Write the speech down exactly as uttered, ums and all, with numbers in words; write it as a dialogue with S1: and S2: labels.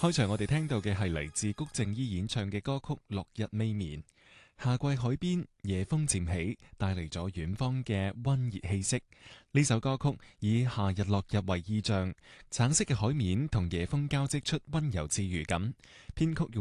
S1: 開場我哋聽到嘅係嚟自谷靜依演唱嘅歌曲《落日未眠》。夏季海邊，夜風漸起，帶嚟咗遠方嘅溫熱氣息。呢首歌曲以夏日落日為意象，橙色嘅海面同夜風交織出溫柔治癒感。編曲